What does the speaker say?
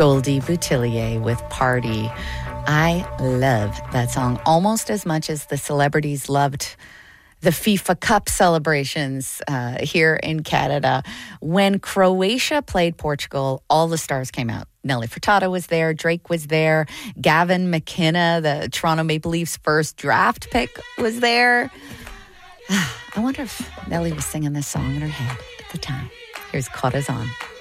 Goldie Boutillier with Party. I love that song almost as much as the celebrities loved the FIFA Cup celebrations here in Canada. When Croatia played Portugal, all the stars came out. Nelly Furtado was there, Drake was there, Gavin McKenna, the Toronto Maple Leafs first draft pick, was there. I wonder if Nelly was singing this song in her head at the time. Here's Corazon.